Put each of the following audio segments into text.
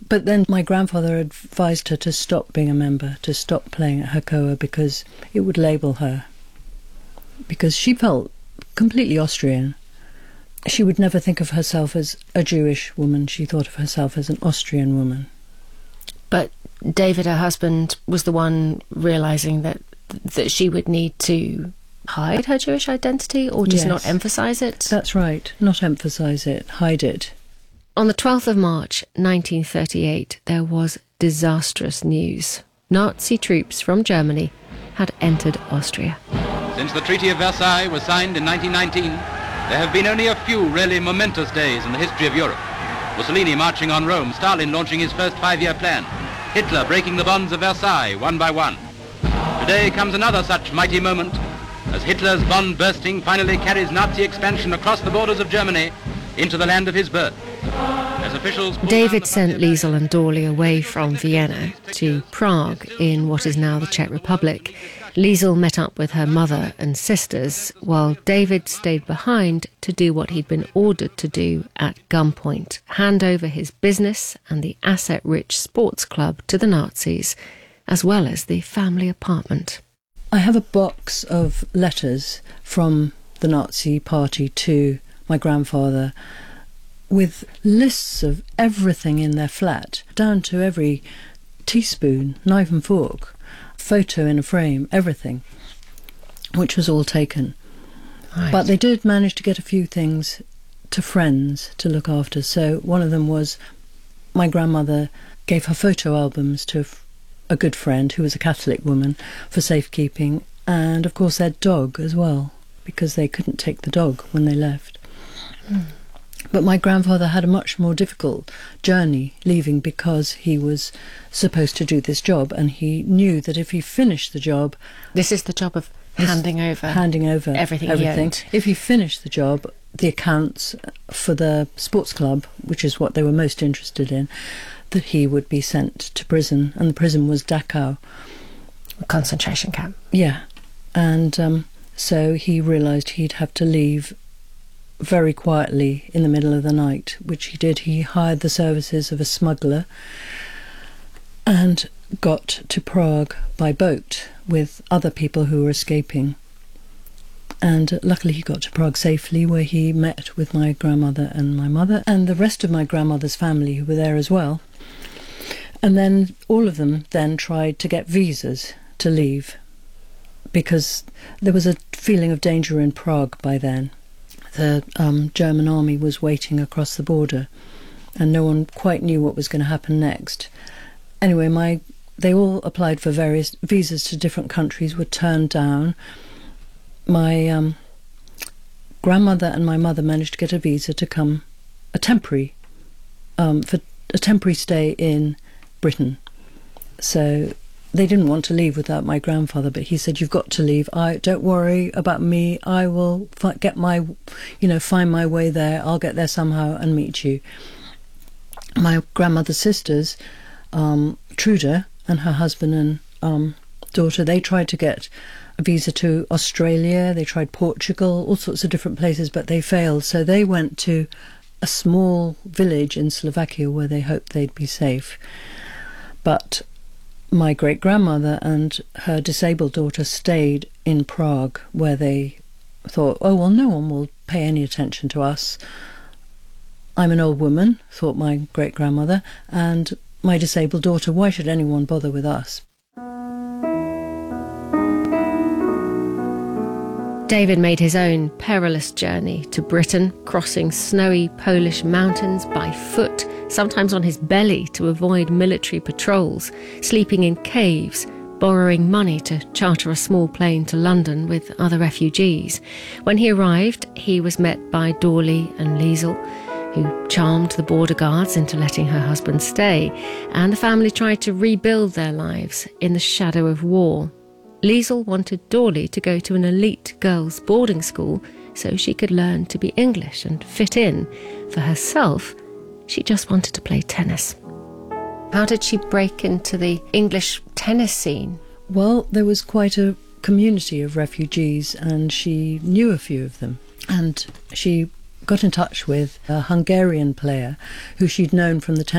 But then my grandfather advised her to stop being a member, to stop playing at Hakoah, because it would label her. Because she felt completely Austrian. She would never think of herself as a Jewish woman. She thought of herself as an Austrian woman. But David, her husband, was the one realising that she would need to hide her Jewish identity, or just not emphasise it? That's right. Not emphasise it, hide it. On the 12th of March 1938, there was disastrous news. Nazi troops from Germany had entered Austria. Since the Treaty of Versailles was signed in 1919, there have been only a few really momentous days in the history of Europe. Mussolini marching on Rome, Stalin launching his first 5-year plan, Hitler breaking the bonds of Versailles one by one. Today comes another such mighty moment, as Hitler's bond bursting finally carries Nazi expansion across the borders of Germany into the land of his birth. As officials David sent Liesl and Dorley away from Vienna to Prague in what is now the Czech Republic. Liesl met up with her mother and sisters, while David stayed behind to do what he'd been ordered to do at gunpoint, hand over his business and the asset-rich sports club to the Nazis, as well as the family apartment. I have a box of letters from the Nazi party to my grandfather with lists of everything in their flat, down to every teaspoon, knife and fork, photo in a frame, everything, which was all taken. Right. But they did manage to get a few things to friends to look after. So one of them was my grandmother gave her photo albums to a good friend who was a Catholic woman for safekeeping, and of course their dog as well, because they couldn't take the dog when they left. But my grandfather had a much more difficult journey leaving, because he was supposed to do this job, and he knew that if he finished the job... This is the job of handing over everything. He owned. If he finished the job, the accounts for the sports club, which is what they were most interested in, that he would be sent to prison, and the prison was Dachau. A concentration camp. Yeah. And so he realised he'd have to leave very quietly in the middle of the night, which he did. He hired the services of a smuggler and got to Prague by boat with other people who were escaping. And luckily he got to Prague safely, where he met with my grandmother and my mother and the rest of my grandmother's family who were there as well. And then all of them then tried to get visas to leave, because there was a feeling of danger in Prague by then. The German army was waiting across the border, and no one quite knew what was going to happen next. Anyway, they all applied for various visas to different countries, were turned down. My grandmother and my mother managed to get a visa to come, for a temporary stay in Britain. So they didn't want to leave without my grandfather, but he said, "You've got to leave. Don't worry about me. I will find my way there. I'll get there somehow and meet you." My grandmother's sisters, Trude and her husband and daughter, they tried to get a visa to Australia. They tried Portugal, all sorts of different places, but they failed. So they went to a small village in Slovakia where they hoped they'd be safe. But my great-grandmother and her disabled daughter stayed in Prague, where they thought, "Oh, well, no one will pay any attention to us. I'm an old woman," thought my great-grandmother, "and my disabled daughter, why should anyone bother with us?" David made his own perilous journey to Britain, crossing snowy Polish mountains by foot, sometimes on his belly to avoid military patrols, sleeping in caves, borrowing money to charter a small plane to London with other refugees. When he arrived, he was met by Dorley and Liesl, who charmed the border guards into letting her husband stay, and the family tried to rebuild their lives in the shadow of war. Liesl wanted Dorley to go to an elite girls' boarding school so she could learn to be English and fit in. For herself, she just wanted to play tennis. How did she break into the English tennis scene? Well, there was quite a community of refugees, and she knew a few of them. And she got in touch with a Hungarian player who she'd known from the tennis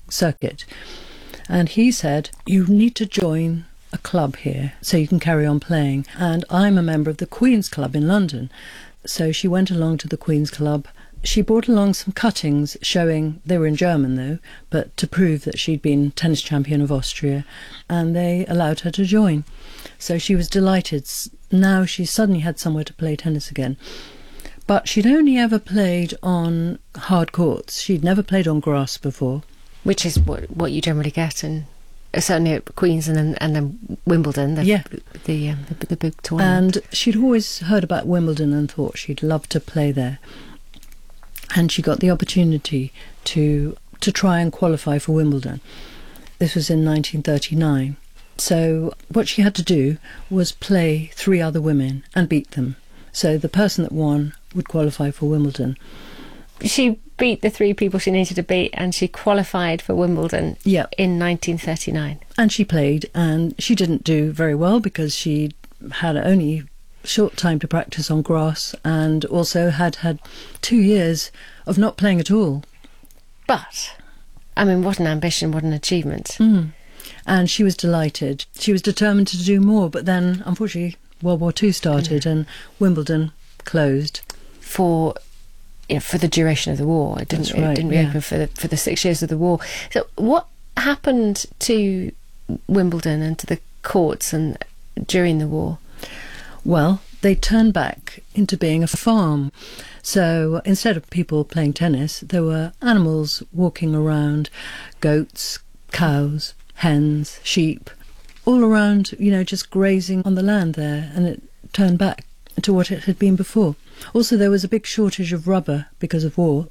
circuit. And he said, you need to join a club here so you can carry on playing. And I'm a member of the Queen's Club in London. So she went along to the Queen's Club. She brought along some cuttings showing, they were in German though, but to prove that she'd been tennis champion of Austria, and they allowed her to join. So she was delighted. Now she suddenly had somewhere to play tennis again. But she'd only ever played on hard courts. She'd never played on grass before. Which is what you generally get, and certainly at Queen's and then Wimbledon, the big tournament. And she'd always heard about Wimbledon and thought she'd love to play there. And she got the opportunity to try and qualify for Wimbledon. This was in 1939. So what she had to do was play 3 other women and beat them. So the person that won would qualify for Wimbledon. She beat the 3 people she needed to beat, and she qualified for Wimbledon in 1939. And she played, and she didn't do very well because she had only short time to practice on grass, and also had 2 years of not playing at all. But, I mean, what an ambition, what an achievement. And she was delighted. She was determined to do more, but then, unfortunately, World War II started and Wimbledon closed. For the duration of the war. It didn't reopen for the 6 years of the war. So what happened to Wimbledon and to the courts and during the war? Well, they turned back into being a farm. So instead of people playing tennis, there were animals walking around, goats, cows, hens, sheep, all around, just grazing on the land there, and it turned back to what it had been before. Also, there was a big shortage of rubber because of war,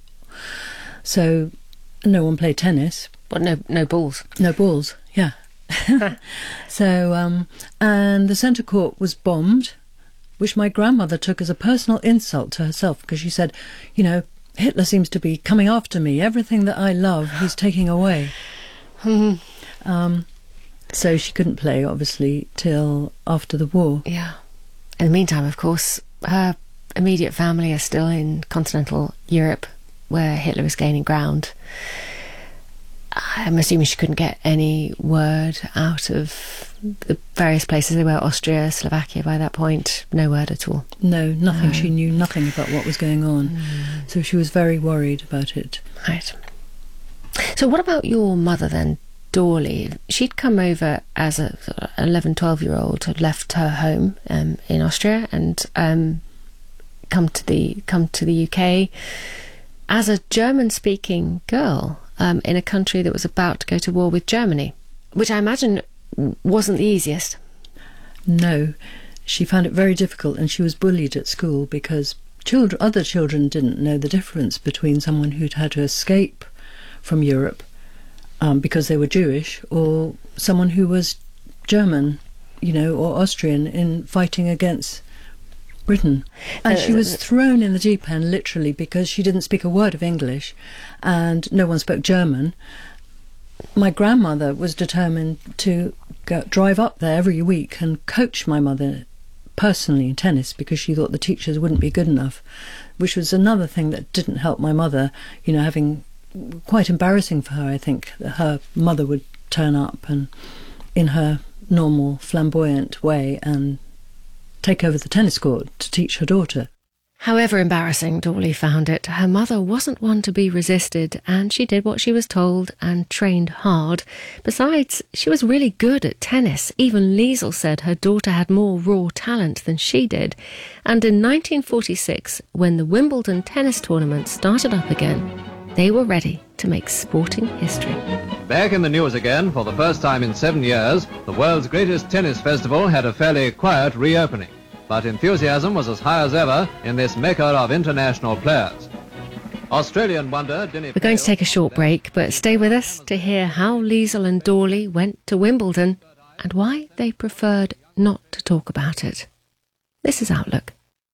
so no one played tennis. But no balls. No balls, yeah. So, and the centre court was bombed, which my grandmother took as a personal insult to herself, because she said, Hitler seems to be coming after me. Everything that I love, he's taking away. So she couldn't play, obviously, till after the war. Yeah. In the meantime, of course, her immediate family are still in continental Europe, where Hitler is gaining ground. I'm assuming she couldn't get any word out of the various places they were, Austria, Slovakia by that point. No word at all. No, nothing. No. She knew nothing about what was going on. So she was very worried about it. Right. So what about your mother then, Dorley? She'd come over as a 11, 12-year-old, had left her home in Austria and come to the UK as a German-speaking girl in a country that was about to go to war with Germany, which I imagine wasn't the easiest. No, she found it very difficult, and she was bullied at school because other children didn't know the difference between someone who'd had to escape from Europe because they were Jewish, or someone who was German, or Austrian in fighting against Britain. And she was thrown in the deep end, literally, because she didn't speak a word of English and no one spoke German. My grandmother was determined to drive up there every week and coach my mother personally in tennis, because she thought the teachers wouldn't be good enough, which was another thing that didn't help my mother, having quite embarrassing for her, I think, that her mother would turn up and in her normal flamboyant way and take over the tennis court to teach her daughter. However embarrassing Dorley found it, her mother wasn't one to be resisted, and she did what she was told and trained hard. Besides, she was really good at tennis. Even Liesl said her daughter had more raw talent than she did. And in 1946, when the Wimbledon tennis tournament started up again, they were ready to make sporting history. Back in the news again, for the first time in 7 years, the world's greatest tennis festival had a fairly quiet reopening. But enthusiasm was as high as ever in this mecca of international players. Australian wonder... We're going to take a short break, but stay with us to hear how Liesl and Dorley went to Wimbledon and why they preferred not to talk about it. This is Outlook.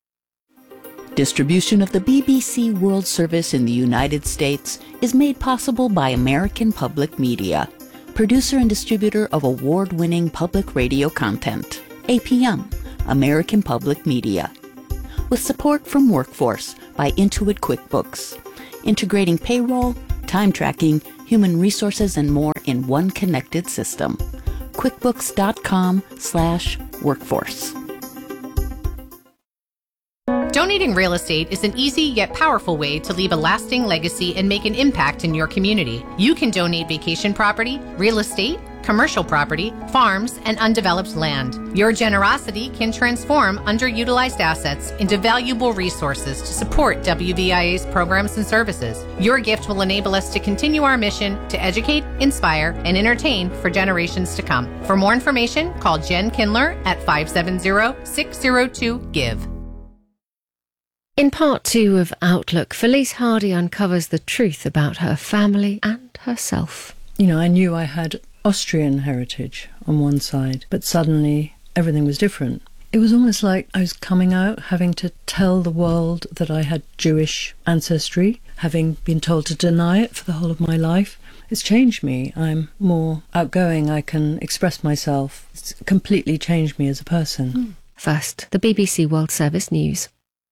Distribution of the BBC World Service in the United States is made possible by American Public Media, producer and distributor of award-winning public radio content. APM, American Public Media. With support from Workforce by Intuit QuickBooks, integrating payroll, time tracking, human resources, and more in one connected system. QuickBooks.com/workforce. Donating real estate is an easy yet powerful way to leave a lasting legacy and make an impact in your community. You can donate vacation property, real estate, commercial property, farms, and undeveloped land. Your generosity can transform underutilized assets into valuable resources to support WVIA's programs and services. Your gift will enable us to continue our mission to educate, inspire, and entertain for generations to come. For more information, call Jen Kindler at 570-602-GIVE. In part 2 of Outlook, Felice Hardy uncovers the truth about her family and herself. You know, I knew I had Austrian heritage on one side, but suddenly everything was different. It was almost like I was coming out, having to tell the world that I had Jewish ancestry, having been told to deny it for the whole of my life. It's changed me. I'm more outgoing. I can express myself. It's completely changed me as a person. First, the BBC World Service News.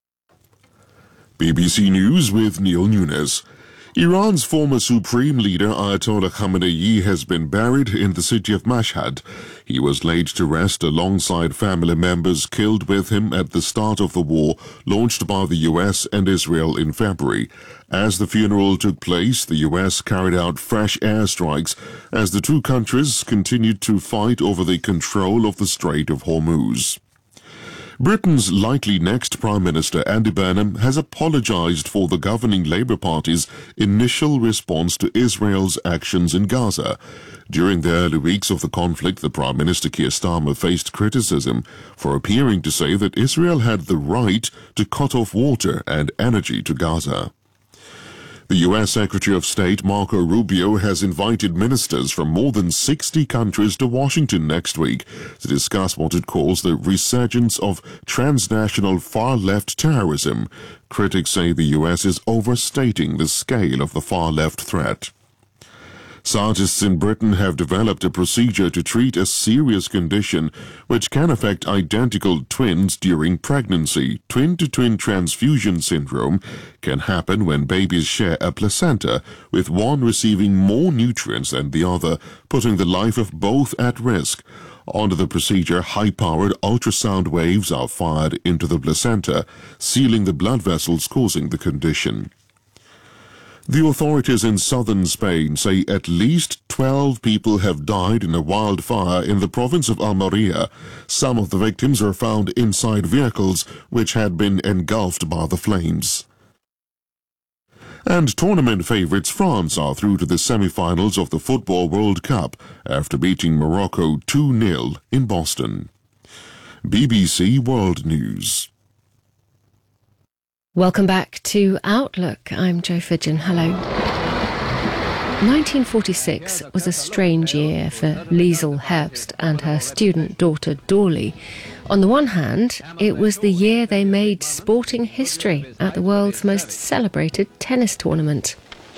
BBC News with Neil Nunes. Iran's former supreme leader Ayatollah Khamenei has been buried in the city of Mashhad. He was laid to rest alongside family members killed with him at the start of the war launched by the US and Israel in February. As the funeral took place, the US carried out fresh airstrikes as the two countries continued to fight over the control of the Strait of Hormuz. Britain's likely next Prime Minister, Andy Burnham, has apologised for the governing Labour Party's initial response to Israel's actions in Gaza. During the early weeks of the conflict, the Prime Minister Keir Starmer faced criticism for appearing to say that Israel had the right to cut off water and energy to Gaza. The U.S. Secretary of State Marco Rubio has invited ministers from more than 60 countries to Washington next week to discuss what it calls the resurgence of transnational far-left terrorism. Critics say the U.S. is overstating the scale of the far-left threat. Scientists in Britain have developed a procedure to treat a serious condition which can affect identical twins during pregnancy. Twin-to-twin transfusion syndrome can happen when babies share a placenta, with one receiving more nutrients than the other, putting the life of both at risk. Under the procedure, high-powered ultrasound waves are fired into the placenta, sealing the blood vessels causing the condition. The authorities in southern Spain say at least 12 people have died in a wildfire in the province of Almeria. Some of the victims are found inside vehicles which had been engulfed by the flames. And tournament favourites France are through to the semi-finals of the Football World Cup after beating Morocco 2-0 in Boston. BBC World News. Welcome back to Outlook. I'm Jo Fidgen. Hello. 1946 was a strange year for Liesl Herbst and her student daughter Dorley. On the one hand, it was the year they made sporting history at the world's most celebrated tennis tournament.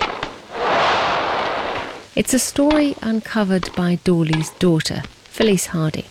It's a story uncovered by Dorley's daughter, Felice Hardy.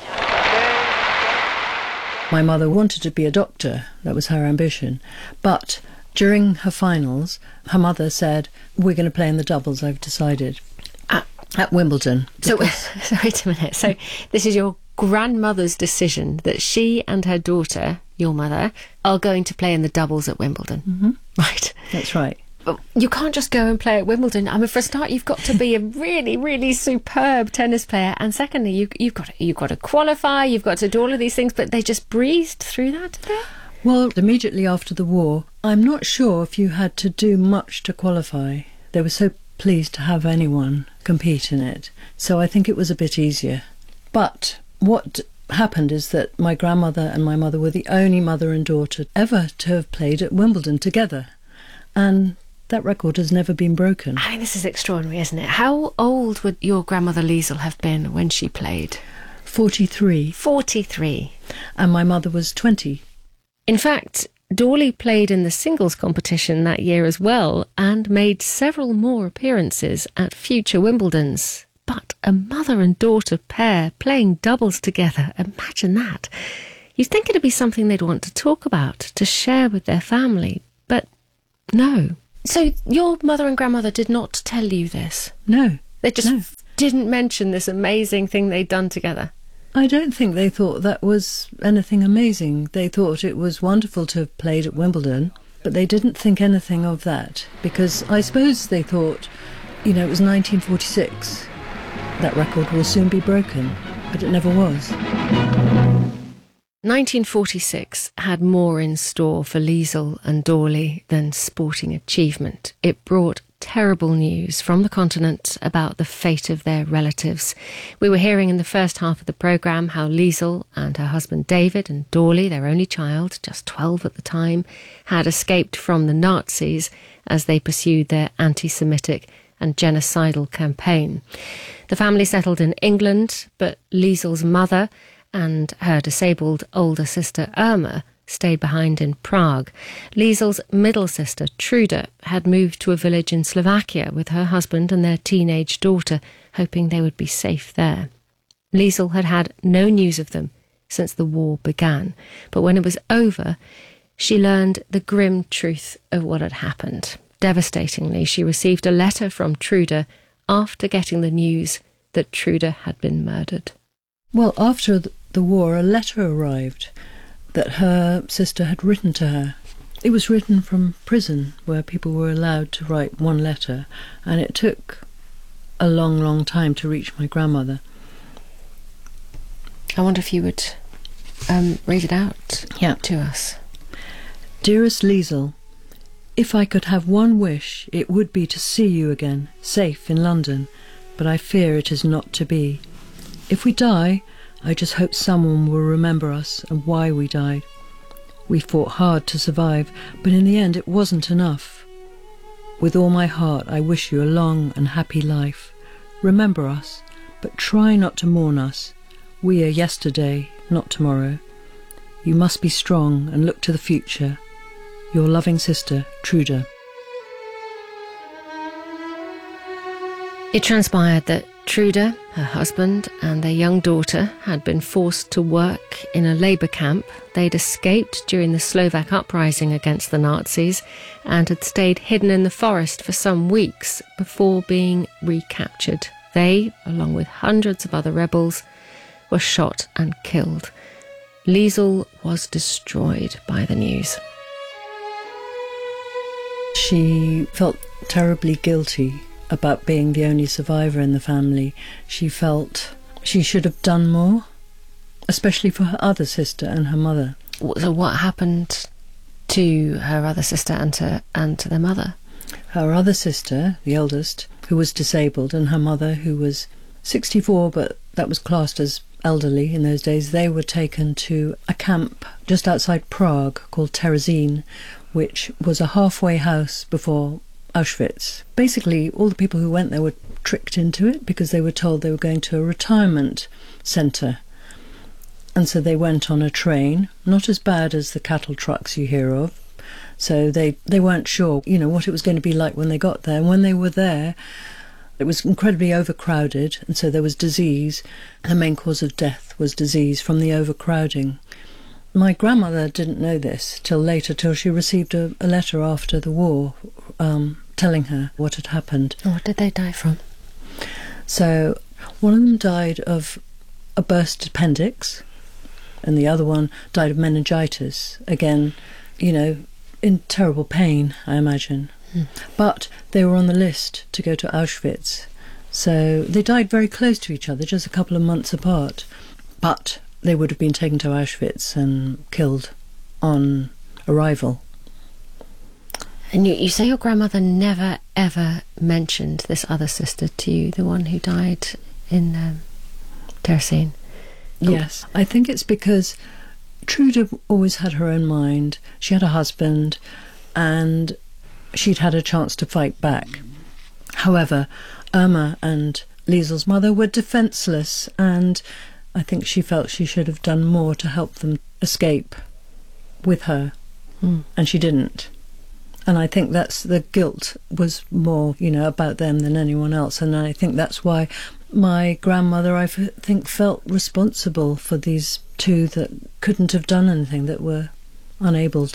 My mother wanted to be a doctor. That was her ambition. But during her finals, her mother said, "We're going to play in the doubles, I've decided." At Wimbledon. So wait a minute. So this is your grandmother's decision that she and her daughter, your mother, are going to play in the doubles at Wimbledon. Mm-hmm. Right. That's right. But you can't just go and play at Wimbledon. I mean, for a start, you've got to be a really, really superb tennis player, and secondly, you've got to qualify. You've got to do all of these things. But they just breezed through that, did they? Well, immediately after the war, I'm not sure if you had to do much to qualify. They were so pleased to have anyone compete in it, so I think it was a bit easier. But what happened is that my grandmother and my mother were the only mother and daughter ever to have played at Wimbledon together, and that record has never been broken. I mean, this is extraordinary, isn't it? How old would your grandmother Liesl have been when she played? 43. 43. And my mother was 20. In fact, Dorley played in the singles competition that year as well and made several more appearances at future Wimbledons. But a mother and daughter pair playing doubles together, imagine that. You'd think it'd be something they'd want to talk about, to share with their family, but no. So your mother and grandmother did not tell you this? No. They just No. didn't mention this amazing thing they'd done together? I don't think they thought that was anything amazing. They thought it was wonderful to have played at Wimbledon, but they didn't think anything of that, because I suppose they thought, it was 1946. That record will soon be broken, but it never was. 1946 had more in store for Liesl and Dawley than sporting achievement. It brought terrible news from the continent about the fate of their relatives. We were hearing in the first half of the programme how Liesl and her husband David and Dawley, their only child, just 12 at the time, had escaped from the Nazis as they pursued their anti-Semitic and genocidal campaign. The family settled in England, but Liesl's mother and her disabled older sister Irma stayed behind in Prague. Liesl's middle sister Trude had moved to a village in Slovakia with her husband and their teenage daughter, hoping they would be safe there. Liesl had had no news of them since the war began, but when it was over, she learned the grim truth of what had happened. Devastatingly, she received a letter from Trude after getting the news that Trude had been murdered. Well, after the war, a letter arrived that her sister had written to her. It was written from prison, where people were allowed to write one letter, and it took a long, long time to reach my grandmother. I wonder if you would read it out to us. Dearest Liesl, if I could have one wish, it would be to see you again, safe in London, but I fear it is not to be. If we die, I just hope someone will remember us and why we died. We fought hard to survive, but in the end it wasn't enough. With all my heart, I wish you a long and happy life. Remember us, but try not to mourn us. We are yesterday, not tomorrow. You must be strong and look to the future. Your loving sister, Trude. It transpired that Trude, her husband, and their young daughter had been forced to work in a labour camp. They'd escaped during the Slovak uprising against the Nazis and had stayed hidden in the forest for some weeks before being recaptured. They, along with hundreds of other rebels, were shot and killed. Liesl was destroyed by the news. She felt terribly guilty about being the only survivor in the family. She felt she should have done more, especially for her other sister and her mother. So what happened to her other sister and to their mother? Her other sister, the eldest, who was disabled, and her mother, who was 64, but that was classed as elderly in those days, they were taken to a camp just outside Prague called Terezín, which was a halfway house before Auschwitz. Basically, all the people who went there were tricked into it because they were told they were going to a retirement centre. And so they went on a train, not as bad as the cattle trucks you hear of. So they weren't sure, what it was going to be like when they got there. And when they were there, it was incredibly overcrowded, and so there was disease. The main cause of death was disease from the overcrowding. My grandmother didn't know this till later, till she received a letter after the war telling her what had happened. What did they die from? So one of them died of a burst appendix, and the other one died of meningitis. Again, in terrible pain, I imagine. But they were on the list to go to Auschwitz. So they died very close to each other, just a couple of months apart. But they would have been taken to Auschwitz and killed on arrival. And you say your grandmother never, ever mentioned this other sister to you, the one who died in Terezín? Yes. I think it's because Trude always had her own mind. She had a husband, and she'd had a chance to fight back. However, Irma and Liesl's mother were defenceless, and I think she felt she should have done more to help them escape with her, and she didn't. And I think that's the guilt was more, about them than anyone else, and I think that's why my grandmother, I think, felt responsible for these two that couldn't have done anything, that were unable to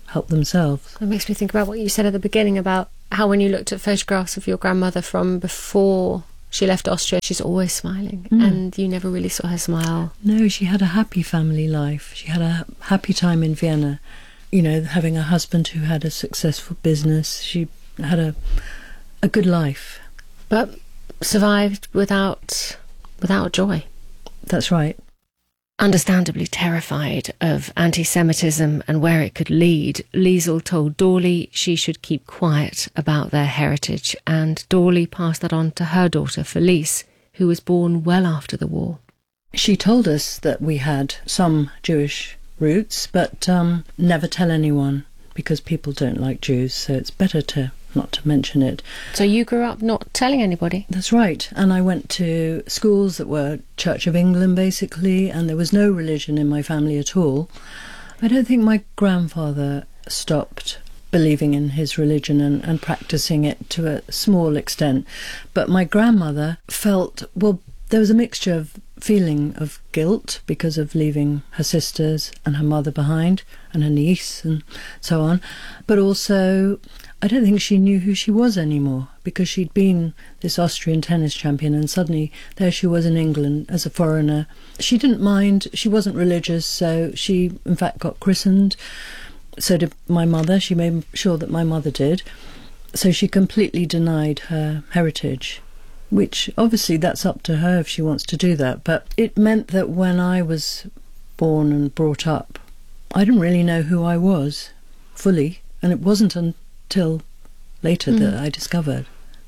help themselves. It makes me think about what you said at the beginning about how when you looked at photographs of your grandmother from before she left Austria, she's always smiling, and you never really saw her smile. No, she had a happy family life. She had a happy time in Vienna. You know, having a husband who had a successful business. She had a good life. But survived without joy. That's right. Understandably terrified of anti-Semitism and where it could lead, Liesl told Dorley she should keep quiet about their heritage, and Dorley passed that on to her daughter Felice, who was born well after the war. She told us that we had some Jewish roots, but never tell anyone, because people don't like Jews, so it's better not to mention it. So you grew up not telling anybody? That's right. And I went to schools that were Church of England, basically, and there was no religion in my family at all. I don't think my grandfather stopped believing in his religion and practicing it to a small extent. But my grandmother felt, well, there was a mixture of feeling of guilt because of leaving her sisters and her mother behind, and her niece and so on, but also I don't think she knew who she was anymore, because she'd been this Austrian tennis champion and suddenly there she was in England as a foreigner. She didn't mind, she wasn't religious, so she in fact got christened. So did my mother. She made sure that my mother did. So she completely denied her heritage, which obviously that's up to her if she wants to do that. But it meant that when I was born and brought up, I didn't really know who I was fully, and it wasn't until later that I discovered.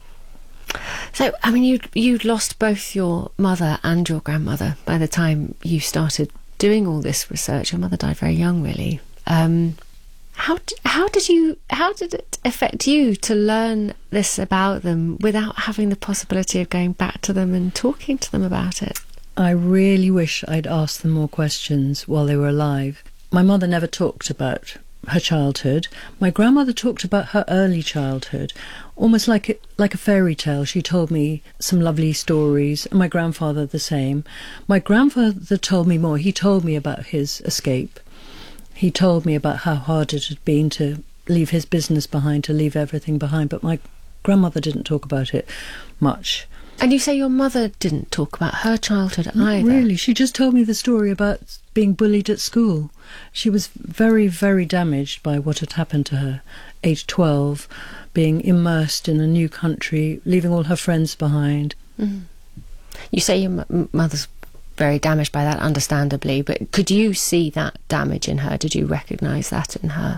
So, I mean, you'd lost both your mother and your grandmother by the time you started doing all this research. Your mother died very young, really. How did it affect you to learn this about them without having the possibility of going back to them and talking to them about it? I really wish I'd asked them more questions while they were alive. My mother never talked about her childhood. My grandmother talked about her early childhood, almost like a fairy tale. She told me some lovely stories, and my grandfather the same. My grandfather told me more. He told me about his escape. He told me about how hard it had been to leave his business behind, to leave everything behind, but my grandmother didn't talk about it much. And you say your mother didn't talk about her childhood either? Not really. She just told me the story about being bullied at school. She was very, very damaged by what had happened to her. Age 12, being immersed in a new country, leaving all her friends behind. Mm. You say your mother's very damaged by that, understandably, but could you see that damage in her? Did you recognise that in her?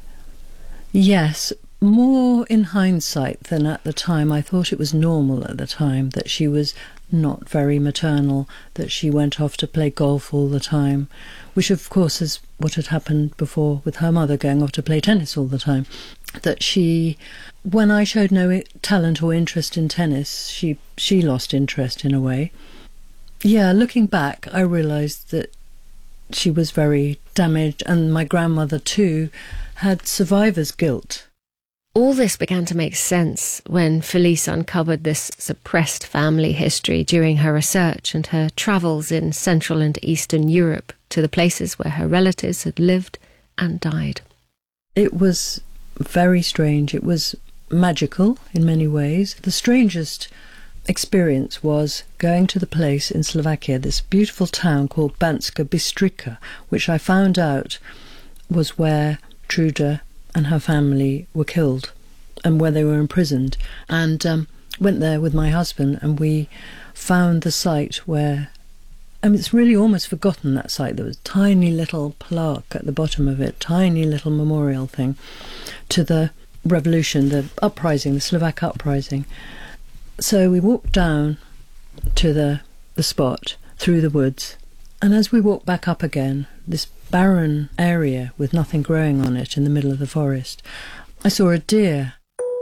Yes, more in hindsight than at the time. I thought it was normal at the time that she was not very maternal, that she went off to play golf all the time, which of course is what had happened before with her mother going off to play tennis all the time. That she, when I showed no talent or interest in tennis, she lost interest in a way. Yeah, looking back, I realised that she was very damaged, and my grandmother too had survivor's guilt. All this began to make sense when Felice uncovered this suppressed family history during her research and her travels in Central and Eastern Europe to the places where her relatives had lived and died. It was very strange. It was magical in many ways. The strangest experience was going to the place in Slovakia, this beautiful town called Banská Bystrica, which I found out was where Truda and her family were killed and where they were imprisoned, and went there with my husband, and we found the site where, I mean, it's really almost forgotten, that site. There was a tiny little plaque at the bottom of it, tiny little memorial thing to the revolution, the uprising, the Slovak uprising. So we walked down to the spot through the woods, and as we walked back up again, this barren area with nothing growing on it in the middle of the forest, I saw a deer.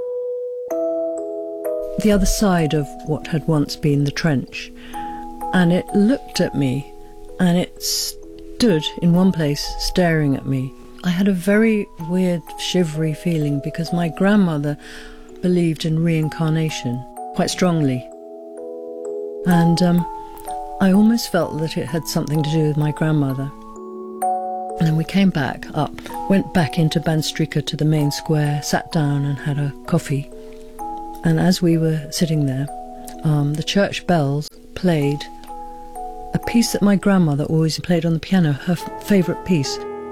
The other side of what had once been the trench, and it looked at me, and it stood in one place staring at me. I had a very weird shivery feeling because my grandmother believed in reincarnation quite strongly, and I almost felt that it had something to do with my grandmother. And then we came back up, went back into Bandstryka to the main square, sat down and had a coffee. And as we were sitting there, the church bells played a piece that my grandmother always played on the piano, her favourite piece.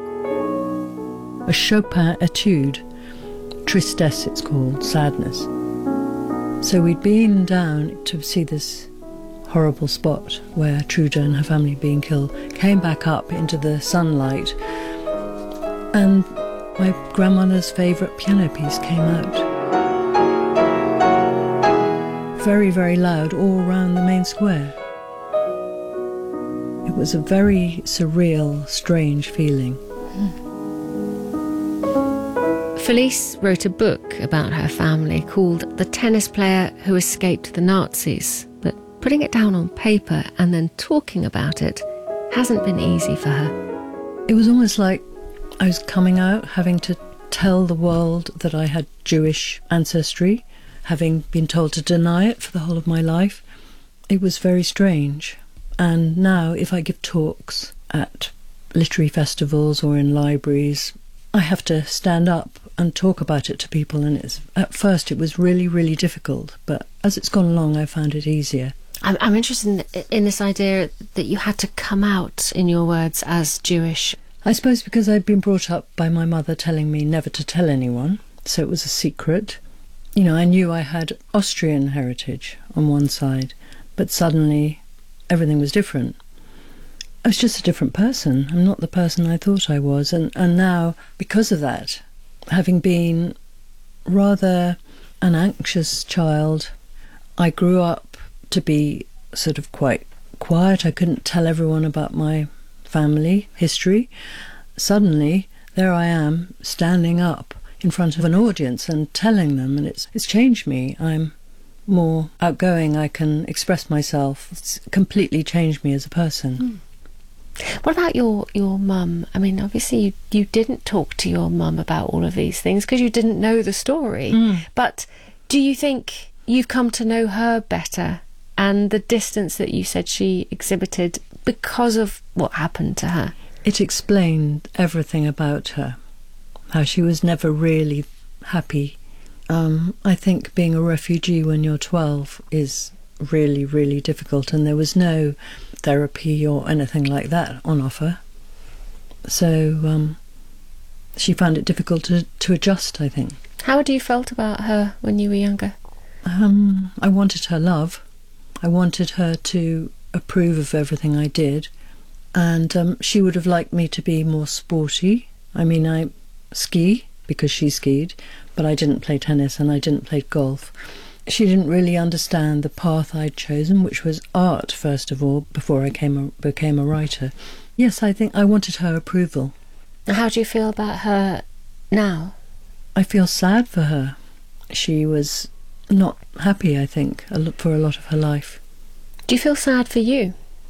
A Chopin etude, Tristesse it's called, sadness. So we'd been down to see this horrible spot where Truda and her family had been killed, came back up into the sunlight, and my grandmother's favourite piano piece came out. Very, very loud all around the main square. It was a very surreal, strange feeling. Felice wrote a book about her family called The Tennis Player Who Escaped the Nazis, but putting it down on paper and then talking about it hasn't been easy for her. It was almost like I was coming out, having to tell the world that I had Jewish ancestry, having been told to deny it for the whole of my life. It was very strange. And now, if I give talks at literary festivals or in libraries, I have to stand up and talk about it to people, and at first it was really, really difficult, but as it's gone along I found it easier. I'm interested in this idea that you had to come out, in your words, as Jewish. I suppose because I'd been brought up by my mother telling me never to tell anyone, so it was a secret. You know, I knew I had Austrian heritage on one side, but suddenly everything was different. I was just a different person. I'm not the person I thought I was. And now, because of that, having been rather an anxious child, I grew up to be sort of quite quiet. I couldn't tell everyone about my family history. Suddenly, there I am, standing up in front of an audience and telling them, and it's changed me. I'm more outgoing, I can express myself. It's completely changed me as a person. What about your mum? I mean, obviously you didn't talk to your mum about all of these things because you didn't know the story. But do you think you've come to know her better, and the distance that you said she exhibited because of what happened to her? It explained everything about her, how she was never really happy. I think being a refugee when you're 12 is really, really difficult, and there was no therapy or anything like that on offer. So she found it difficult to adjust, I think. How had you felt about her when you were younger? I wanted her love. I wanted her to approve of everything I did, and she would have liked me to be more sporty. I mean, I ski because she skied, but I didn't play tennis and I didn't play golf. She didn't really understand the path I'd chosen, which was art, first of all, before I became a writer. Yes, I think I wanted her approval. How do you feel about her now? I feel sad for her. She was not happy, I think, for a lot of her life. Do you feel sad for you?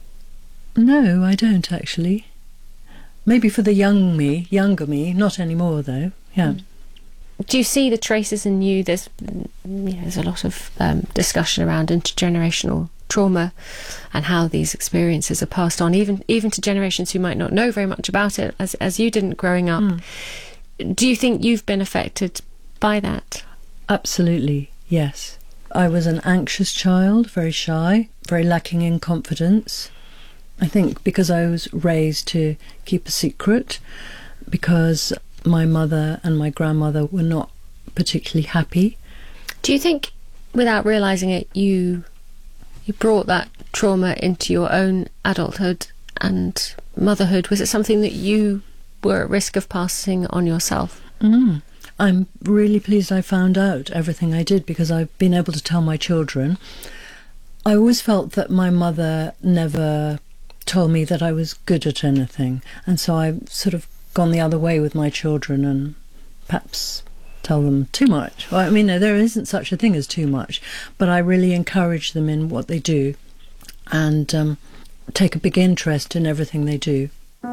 No, I don't, actually. Maybe for the younger me, not anymore, though. Yeah. Do you see the traces in you? There's a lot of discussion around intergenerational trauma and how these experiences are passed on, even to generations who might not know very much about it, as you didn't growing up. Do you think you've been affected by that? Absolutely, yes. I was an anxious child, very shy, very lacking in confidence. I think because I was raised to keep a secret, because my mother and my grandmother were not particularly happy. Do you think, without realising it, you brought that trauma into your own adulthood and motherhood? Was it something that you were at risk of passing on yourself? I'm really pleased I found out everything I did, because I've been able to tell my children. I always felt that my mother never told me that I was good at anything, and so I've sort of gone the other way with my children and perhaps tell them too much. Well, I mean, there isn't such a thing as too much, but I really encourage them in what they do and take a big interest in everything they do.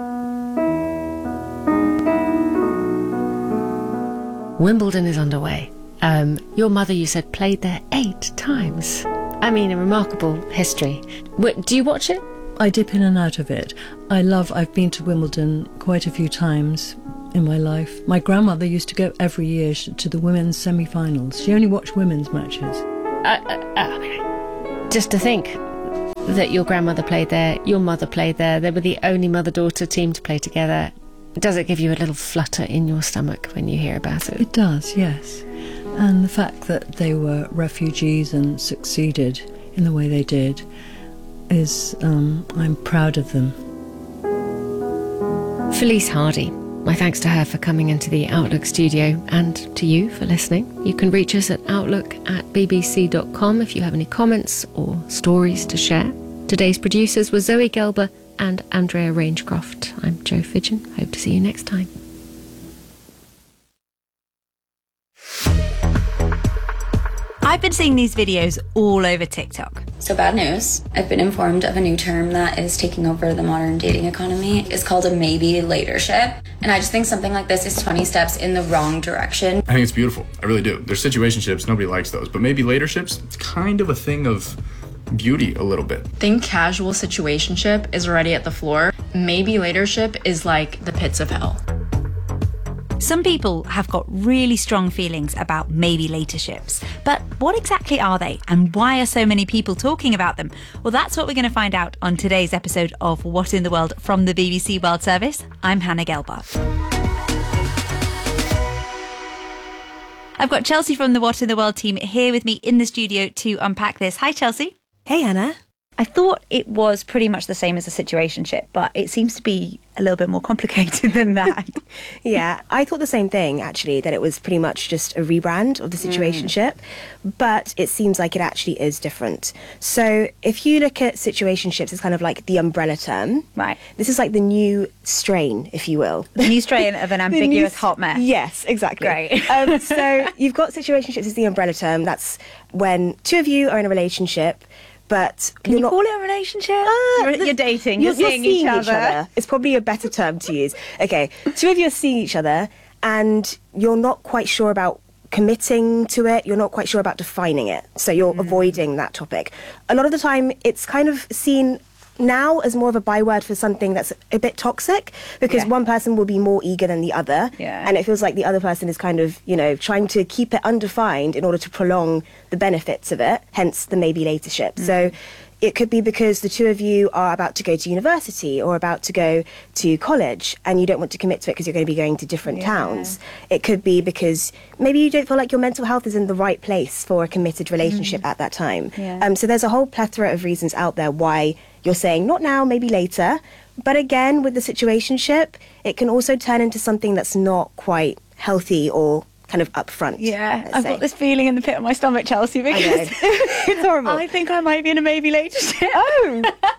Wimbledon is underway. Your mother, you said, played there 8 times. I mean, a remarkable history. Do you watch it? I dip in and out of it. I've been to Wimbledon quite a few times in my life. My grandmother used to go every year to the women's semi-finals. She only watched women's matches. Just to think that your grandmother played there, your mother played there, they were the only mother-daughter team to play together. Does it give you a little flutter in your stomach when you hear about it? It does, yes. And the fact that they were refugees and succeeded in the way they did is, I'm proud of them. Felice Hardy, my thanks to her for coming into the Outlook studio, and to you for listening. You can reach us at outlook@bbc.com if you have any comments or stories to share. Today's producers were Zoe Gelber and Andrea Rangecroft. I'm Jo Fidgen. Hope to see you next time. I've been seeing these videos all over TikTok. So bad news. I've been informed of a new term that is taking over the modern dating economy. It's called a maybe latership. And I just think something like this is 20 steps in the wrong direction. I think it's beautiful. I really do. There's situationships, nobody likes those. But maybe laterships, it's kind of a thing of beauty a little bit. I think casual situationship is already at the floor. Maybe latership is like the pits of hell. Some people have got really strong feelings about maybe laterships, but what exactly are they, and why are so many people talking about them? Well, that's what we're going to find out on today's episode of What in the World from the BBC World Service. I'm Hannah Gelbar. I've got Chelsea from the What in the World team here with me in the studio to unpack this. Hi, Chelsea. Hey, Hannah. I thought it was pretty much the same as a situationship, but it seems to be a little bit more complicated than that. Yeah, I thought the same thing, actually, that it was pretty much just a rebrand of the situationship, but it seems like it actually is different. So if you look at situationships, it's kind of like the umbrella term. Right. This is like the new strain, if you will. The new strain of an ambiguous hot mess. Yes, exactly. Great. So you've got situationships as the umbrella term. That's when two of you are in a relationship, but Can you call it a relationship? You're dating, you're seeing each other. It's probably a better term to use. Okay, two of you are seeing each other and you're not quite sure about committing to it, you're not quite sure about defining it, so you're avoiding that topic. A lot of the time it's kind of seen now as more of a byword for something that's a bit toxic, because one person will be more eager than the other, and it feels like the other person is kind of, you know, trying to keep it undefined in order to prolong the benefits of it, hence the maybe latership. So it could be because the two of you are about to go to university or about to go to college and you don't want to commit to it because you're going to be going to different towns. It could be because maybe you don't feel like your mental health is in the right place for a committed relationship at that time. So there's a whole plethora of reasons out there why you're saying not now, maybe later. But again, with the situationship, it can also turn into something that's not quite healthy or kind of upfront. Yeah, I've got this feeling in the pit of my stomach, Chelsea, because it's horrible. I think I might be in a maybe latership. Oh!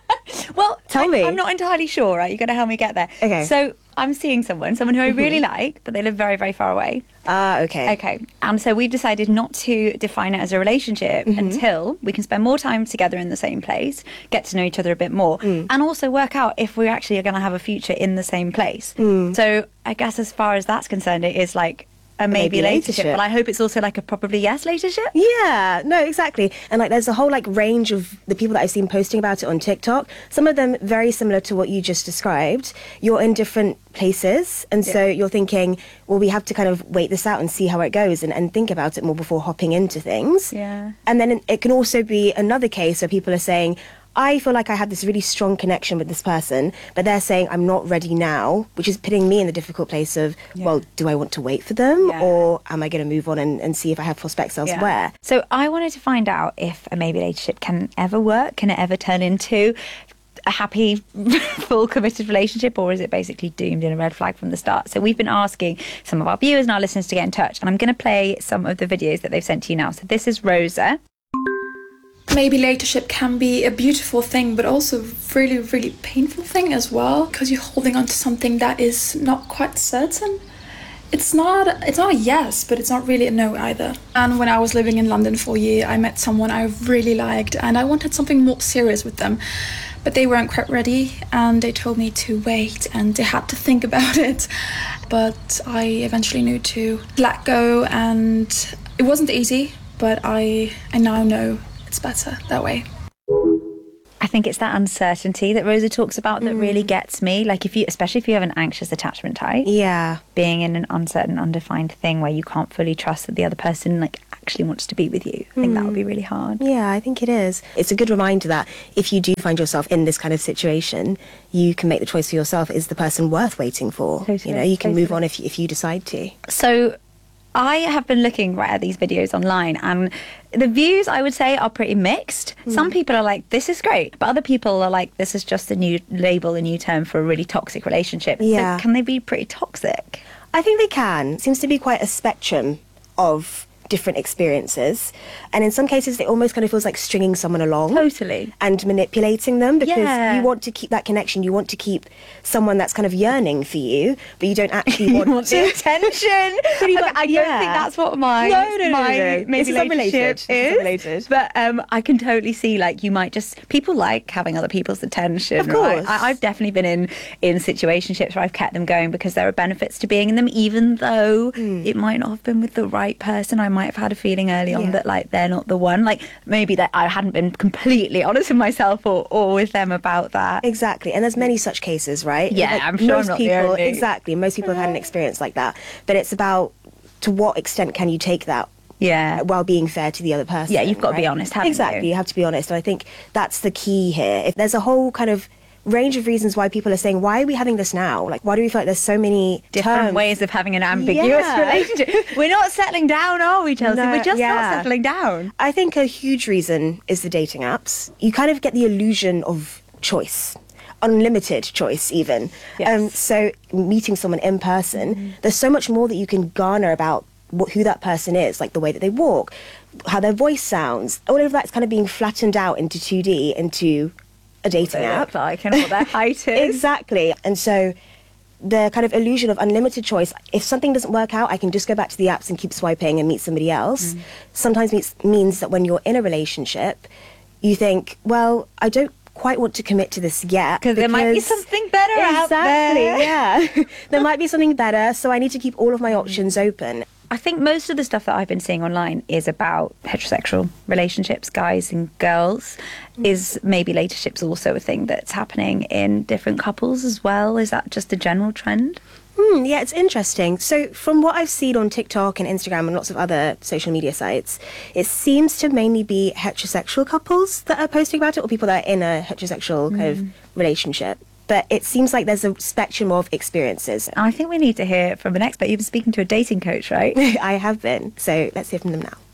Well, Tell me. I'm not entirely sure, right? You're going to help me get there. Okay. So I'm seeing someone who I really like, but they live very, very far away. Okay. Okay. And so we've decided not to define it as a relationship until we can spend more time together in the same place, get to know each other a bit more, and also work out if we actually are going to have a future in the same place. So I guess as far as that's concerned, it is like a maybe latership, but I hope it's also like a probably yes latership. Yeah, no, exactly. And like there's a whole like range of the people that I've seen posting about it on TikTok. Some of them very similar to what you just described. You're in different places, and so you're thinking, well, we have to kind of wait this out and see how it goes and think about it more before hopping into things. Yeah. And then it can also be another case where people are saying, I feel like I have this really strong connection with this person, but they're saying I'm not ready now, which is putting me in the difficult place of, well, do I want to wait for them or am I going to move on and see if I have prospects elsewhere? So I wanted to find out if a maybe latership can ever work, can it ever turn into a happy, full committed relationship, or is it basically doomed in a red flag from the start? So we've been asking some of our viewers and our listeners to get in touch, and I'm going to play some of the videos that they've sent to you now. So this is Rosa. Maybe latership can be a beautiful thing, but also really, really painful thing as well, because you're holding on to something that is not quite certain. It's not a yes, but it's not really a no either. And when I was living in London for a year, I met someone I really liked, and I wanted something more serious with them. But they weren't quite ready, and they told me to wait, and they had to think about it. But I eventually knew to let go, and it wasn't easy, but I now know it's better that way. think it's that uncertainty that Rosa talks about that really gets me. Like especially if you have an anxious attachment type. Yeah. Being in an uncertain, undefined thing where you can't fully trust that the other person actually wants to be with you. I think that would be really hard. Yeah, I think it is. It's a good reminder that if you do find yourself in this kind of situation, you can make the choice for yourself. Is the person worth waiting for? Totally, you can move on if you decide to. So I have been looking at these videos online, and the views, I would say, are pretty mixed. Some people are like, this is great, but other people are like, this is just a new label, a new term for a really toxic relationship. Yeah. So can they be pretty toxic? I think they can. It seems to be quite a spectrum of different experiences, and in some cases it almost kind of feels like stringing someone along and manipulating them, because you want to keep that connection, you want to keep someone that's kind of yearning for you, but you don't actually want the attention. I don't think that's what my maybe relationship is. But I can totally see, like, you might just, people like having other people's attention. Of course. Right? I've definitely been in situationships where I've kept them going because there are benefits to being in them, even though it might not have been with the right person. I might have had a feeling early on that, like, they're not the one. Like, maybe that I hadn't been completely honest with myself or with them about that. Exactly. And there's many such cases, right? Yeah, like, I'm sure I'm not the only. Exactly. Most people have had an experience like that. But it's about, to what extent can you take that while being fair to the other person? Yeah, you've got to be honest, haven't you? Exactly. You have to be honest. And I think that's the key here. If there's a whole kind of range of reasons why people are saying, why are we having this now? Like, why do we feel like there's so many different ways of having an ambiguous relationship? We're not settling down, are we, Chelsea? No, We're just not settling down. I think a huge reason is the dating apps. You kind of get the illusion of choice, unlimited choice even. So meeting someone in person, there's so much more that you can garner about who that person is, like the way that they walk, how their voice sounds. All of that's kind of being flattened out into 2D, into a dating app, like, and what their height is. Exactly. And so the kind of illusion of unlimited choice, if something doesn't work out, I can just go back to the apps and keep swiping and meet somebody else. Sometimes means that when you're in a relationship, you think, well, I don't quite want to commit to this yet, because there might be something better out there. Yeah. There might be something better, so I need to keep all of my options open. I think most of the stuff that I've been seeing online is about heterosexual relationships, guys and girls. Is maybe laterships also a thing that's happening in different couples as well? Is that just a general trend? Yeah, it's interesting. So from what I've seen on TikTok and Instagram and lots of other social media sites, it seems to mainly be heterosexual couples that are posting about it, or people that are in a heterosexual kind of relationship. But it seems like there's a spectrum of experiences. I think we need to hear from an expert. You've been speaking to a dating coach, right? I have been. So let's hear from them now.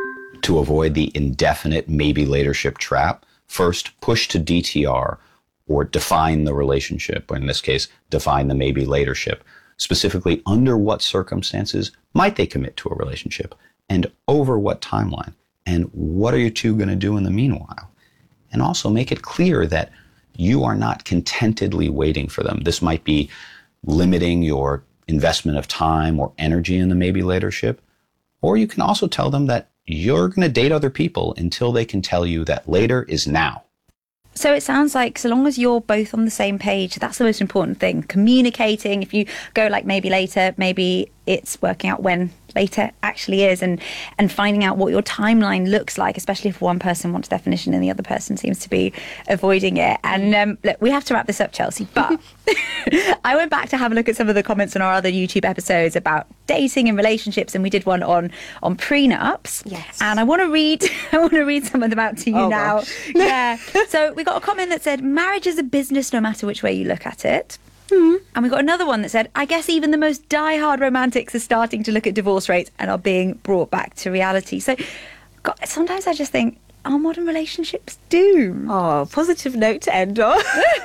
To avoid the indefinite maybe latership trap, first push to DTR, or define the relationship, or in this case, define the maybe latership. Specifically, under what circumstances might they commit to a relationship, and over what timeline, and what are you two going to do in the meanwhile? And also make it clear that you are not contentedly waiting for them. This might be limiting your investment of time or energy in the maybe latership. Or you can also tell them that you're going to date other people until they can tell you that later is now. So it sounds like so long as you're both on the same page, that's the most important thing. Communicating, if you go like maybe later, maybe it's working out when later actually is, and finding out what your timeline looks like, especially if one person wants definition and the other person seems to be avoiding it. And look, we have to wrap this up, Chelsea, but I went back to have a look at some of the comments on our other YouTube episodes about dating and relationships, and we did one on prenups. Yes. And I want to read some of them out to you now. Gosh. Yeah. So we got a comment that said, marriage is a business no matter which way you look at it. And we got another one that said, I guess even the most die-hard romantics are starting to look at divorce rates and are being brought back to reality. So God, sometimes I just think, are modern relationships doomed? Oh, positive note to end on.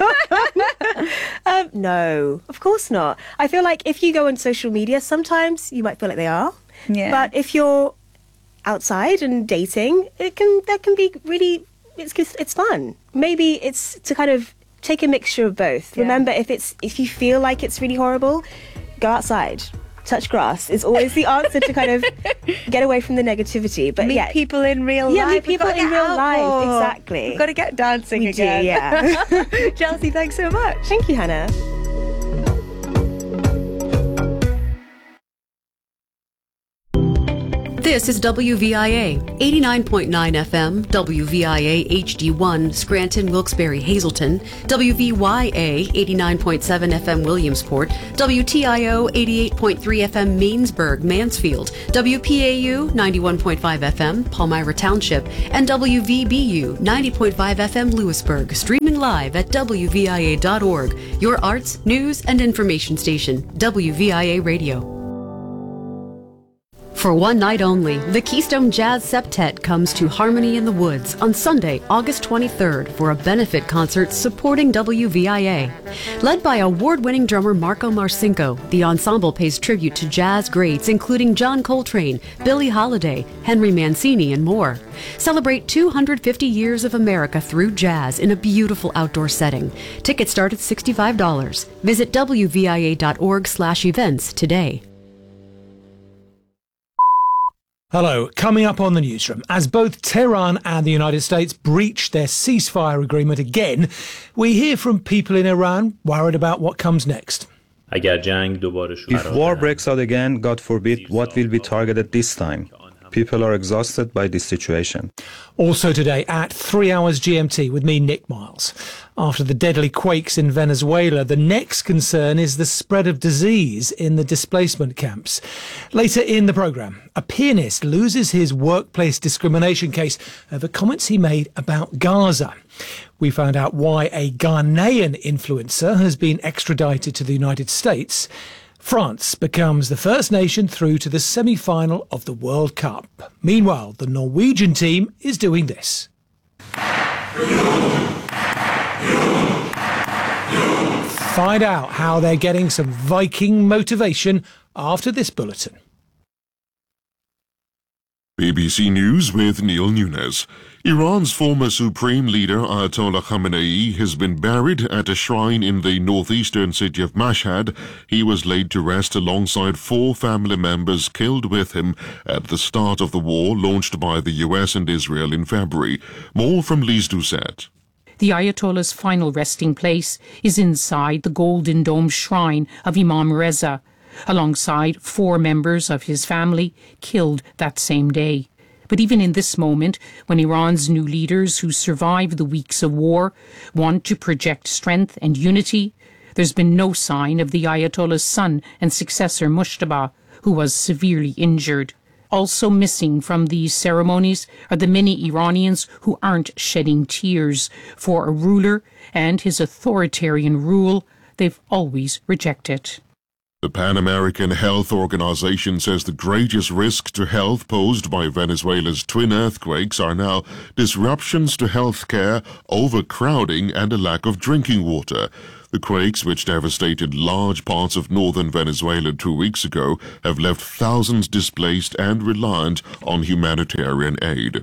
No, of course not. I feel like if you go on social media, sometimes you might feel like they are. Yeah. But if you're outside and dating, that can be really, it's fun. Maybe it's to kind of take a mixture of both. Yeah. Remember, if you feel like it's really horrible, go outside. Touch grass is always the answer to kind of get away from the negativity. But meet people in real life. Yeah, meet people in real life. More. Exactly. We've got to get dancing we again. Do, yeah. Chelsea, thanks so much. Thank you, Hannah. This is WVIA 89.9 FM, WVIA HD1, Scranton, Wilkes-Barre, Hazleton, WVYA 89.7 FM, Williamsport, WTIO 88.3 FM, Mainsburg, Mansfield, WPAU 91.5 FM, Palmyra Township, and WVBU 90.5 FM, Lewisburg, streaming live at WVIA.org, your arts, news, and information station, WVIA Radio. For one night only, the Keystone Jazz Septet comes to Harmony in the Woods on Sunday, August 23rd for a benefit concert supporting WVIA. Led by award-winning drummer Marco Marcinko, the ensemble pays tribute to jazz greats including John Coltrane, Billie Holiday, Henry Mancini, and more. Celebrate 250 years of America through jazz in a beautiful outdoor setting. Tickets start at $65. Visit WVIA.org/events today. Hello. Coming up on the newsroom, as both Tehran and the United States breach their ceasefire agreement again, we hear from people in Iran worried about what comes next. If war breaks out again, God forbid, what will be targeted this time? People are exhausted by this situation. Also today at 3 hours GMT with me, Nick Miles. After the deadly quakes in Venezuela, the next concern is the spread of disease in the displacement camps. Later in the programme, a pianist loses his workplace discrimination case over comments he made about Gaza. We found out why a Ghanaian influencer has been extradited to the United States. France becomes the first nation through to the semi-final of the World Cup. Meanwhile, the Norwegian team is doing this. Find out how they're getting some Viking motivation after this bulletin. BBC News with Neil Nunes. Iran's former supreme leader Ayatollah Khamenei has been buried at a shrine in the northeastern city of Mashhad. He was laid to rest alongside 4 family members killed with him at the start of the war launched by the US and Israel in February. More from Lise Doucet. The Ayatollah's final resting place is inside the Golden Dome shrine of Imam Reza, alongside 4 members of his family killed that same day. But even in this moment, when Iran's new leaders who survived the weeks of war want to project strength and unity, there's been no sign of the Ayatollah's son and successor Mujtaba, who was severely injured. Also missing from these ceremonies are the many Iranians who aren't shedding tears for a ruler and his authoritarian rule they've always rejected. The Pan American Health Organization says the greatest risk to health posed by Venezuela's twin earthquakes are now disruptions to health care, overcrowding, and a lack of drinking water. The quakes, which devastated large parts of northern Venezuela 2 weeks ago, have left thousands displaced and reliant on humanitarian aid.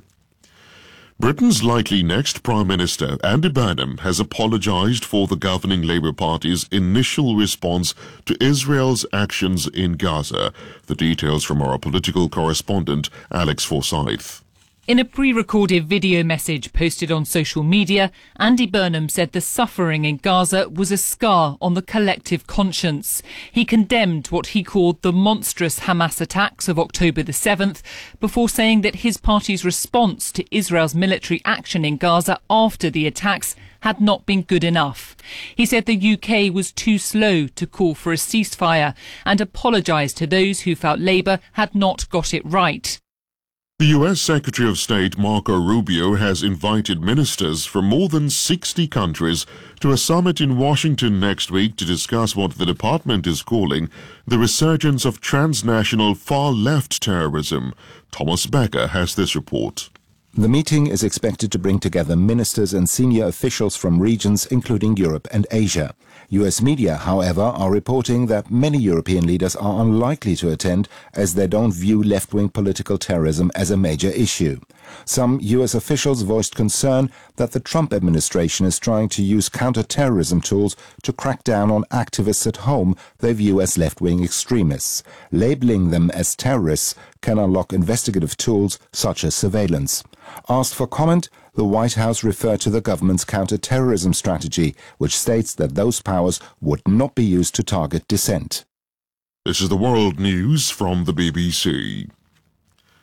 Britain's likely next Prime Minister, Andy Burnham, has apologized for the governing Labour Party's initial response to Israel's actions in Gaza. The details from our political correspondent, Alex Forsyth. In a pre-recorded video message posted on social media, Andy Burnham said the suffering in Gaza was a scar on the collective conscience. He condemned what he called the monstrous Hamas attacks of October the 7th, before saying that his party's response to Israel's military action in Gaza after the attacks had not been good enough. He said the UK was too slow to call for a ceasefire and apologised to those who felt Labour had not got it right. The U.S. Secretary of State Marco Rubio has invited ministers from more than 60 countries to a summit in Washington next week to discuss what the department is calling the resurgence of transnational far-left terrorism. Thomas Becker has this report. The meeting is expected to bring together ministers and senior officials from regions including Europe and Asia. US media, however, are reporting that many European leaders are unlikely to attend as they don't view left-wing political terrorism as a major issue. Some US officials voiced concern that the Trump administration is trying to use counter-terrorism tools to crack down on activists at home they view as left-wing extremists. Labeling them as terrorists can unlock investigative tools such as surveillance. Asked for comment, the White House referred to the government's counter-terrorism strategy, which states that those powers would not be used to target dissent. This is the World News from the BBC.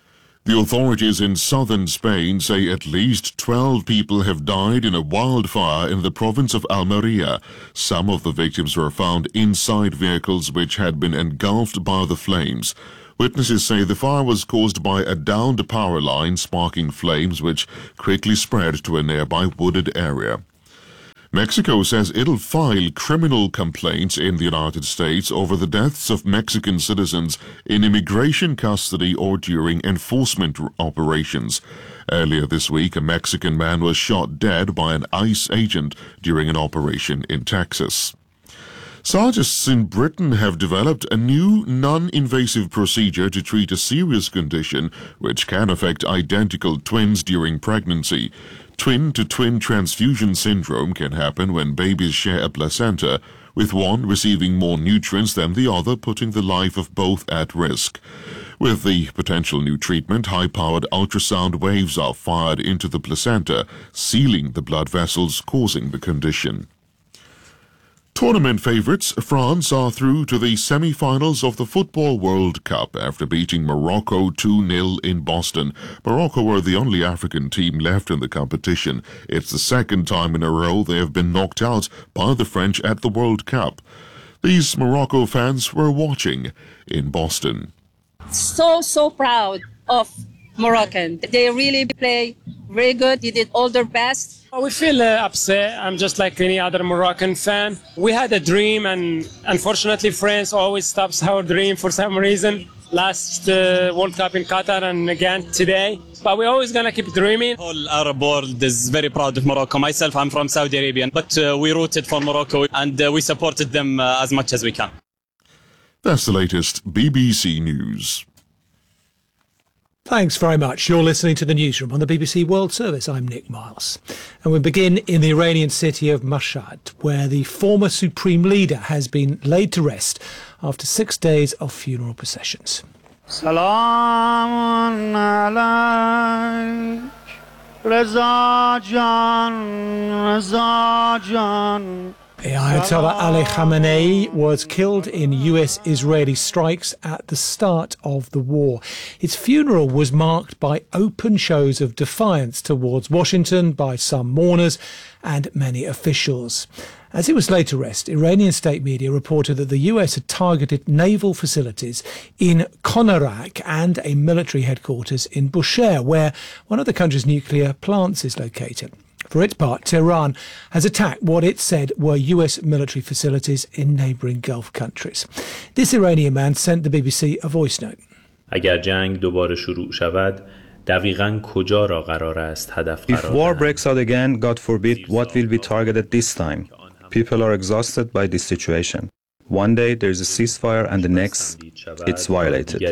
The authorities in southern Spain say at least 12 people have died in a wildfire in the province of Almeria. Some of the victims were found inside vehicles which had been engulfed by the flames. Witnesses say the fire was caused by a downed power line sparking flames which quickly spread to a nearby wooded area. Mexico says it'll file criminal complaints in the United States over the deaths of Mexican citizens in immigration custody or during enforcement operations. Earlier this week, a Mexican man was shot dead by an ICE agent during an operation in Texas. Scientists in Britain have developed a new non-invasive procedure to treat a serious condition which can affect identical twins during pregnancy. Twin-to-twin transfusion syndrome can happen when babies share a placenta, with one receiving more nutrients than the other, putting the life of both at risk. With the potential new treatment, high-powered ultrasound waves are fired into the placenta, sealing the blood vessels causing the condition. Tournament favourites France are through to the semi-finals of the Football World Cup after beating Morocco 2-0 in Boston. Morocco were the only African team left in the competition. It's the second time in a row they have been knocked out by the French at the World Cup. These Morocco fans were watching in Boston. So proud of Moroccan. They really play very good. They did all their best. We feel upset. I'm just like any other Moroccan fan. We had a dream, and unfortunately France always stops our dream for some reason. Last World Cup in Qatar and again today. But we're always going to keep dreaming. The whole Arab world is very proud of Morocco. Myself, I'm from Saudi Arabia, but we rooted for Morocco and we supported them as much as we can. That's the latest BBC News. Thanks very much. You're listening to the Newsroom on the BBC World Service. I'm Nick Miles. And we begin in the Iranian city of Mashhad, where the former supreme leader has been laid to rest after 6 days of funeral processions. Salamun alayk, Reza Jan, Reza Jan. Ayatollah Ali Khamenei was killed in US-Israeli strikes at the start of the war. His funeral was marked by open shows of defiance towards Washington by some mourners and many officials. As he was laid to rest, Iranian state media reported that the US had targeted naval facilities in Konarak and a military headquarters in Bushehr, where one of the country's nuclear plants is located. For its part, Tehran has attacked what it said were US military facilities in neighbouring Gulf countries. This Iranian man sent the BBC a voice note. اگر جنگ دوباره شروع شود دقیقاً کجا را قرار است هدف قرار If war breaks out again, God forbid, what will be targeted this time? People are exhausted by this situation. One day there is a ceasefire and the next it's violated.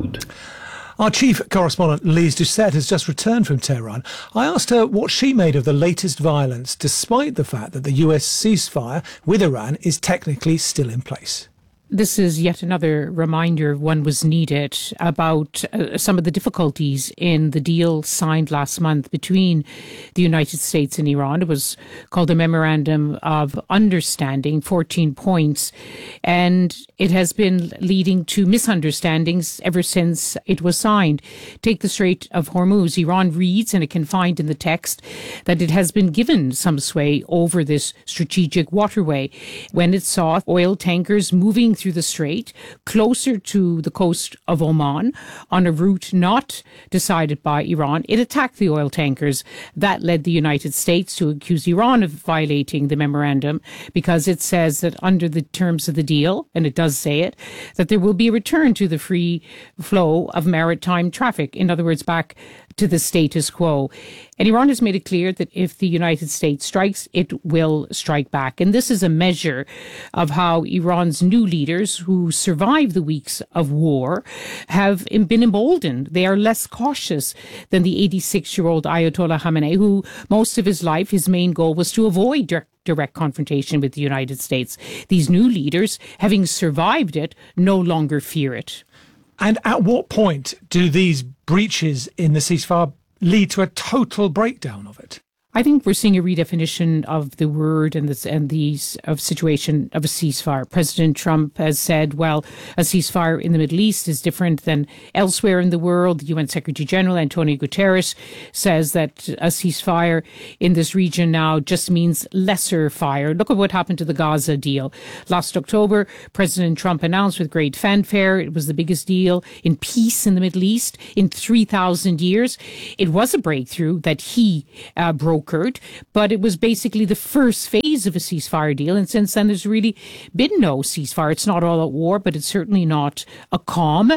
Our chief correspondent, Lise Doucette, has just returned from Tehran. I asked her what she made of the latest violence, despite the fact that the US ceasefire with Iran is technically still in place. This is yet another reminder, one was needed, about some of the difficulties in the deal signed last month between the United States and Iran. It was called a Memorandum of Understanding, 14 points, and it has been leading to misunderstandings ever since it was signed. Take the Strait of Hormuz. Iran reads, and it can find in the text, that it has been given some sway over this strategic waterway when it saw oil tankers moving through the strait closer to the coast of Oman on a route not decided by Iran. It attacked the oil tankers. That led the United States to accuse Iran of violating the memorandum, because it says that under the terms of the deal, and it does say it, that there will be a return to the free flow of maritime traffic. In other words, back to the status quo. And Iran has made it clear that if the United States strikes, it will strike back. And this is a measure of how Iran's new leaders, who survived the weeks of war, have been emboldened. They are less cautious than the 86-year-old Ayatollah Khamenei, who most of his life, his main goal was to avoid direct confrontation with the United States. These new leaders, having survived it, no longer fear it. And at what point do these breaches in the ceasefire lead to a total breakdown of it? I think we're seeing a redefinition of the word and these of situation of a ceasefire. President Trump has said, well, a ceasefire in the Middle East is different than elsewhere in the world. The UN Secretary General Antonio Guterres says that a ceasefire in this region now just means lesser fire. Look at what happened to the Gaza deal. Last October, President Trump announced with great fanfare it was the biggest deal in peace in the Middle East in 3,000 years. It was a breakthrough that he brokered, but it was basically the first phase of a ceasefire deal. And since then, there's really been no ceasefire. It's not all at war, but it's certainly not a calm.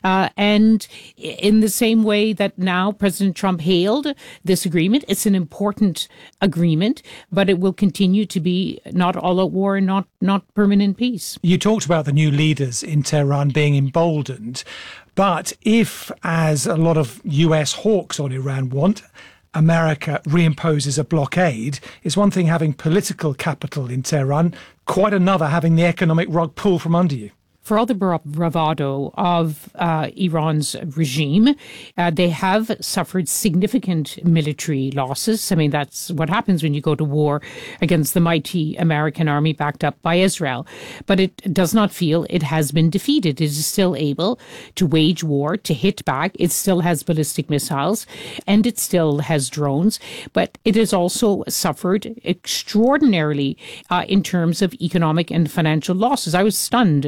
And in the same way that now President Trump hailed this agreement, it's an important agreement, but it will continue to be not all at war and not permanent peace. You talked about the new leaders in Tehran being emboldened, but if, as a lot of US hawks on Iran want, America reimposes a blockade, it's one thing having political capital in Tehran, quite another having the economic rug pulled from under you. For all the bravado of Iran's regime, they have suffered significant military losses. I mean, that's what happens when you go to war against the mighty American army backed up by Israel. But it does not feel it has been defeated. It is still able to wage war, to hit back. It still has ballistic missiles and it still has drones. But it has also suffered extraordinarily in terms of economic and financial losses. I was stunned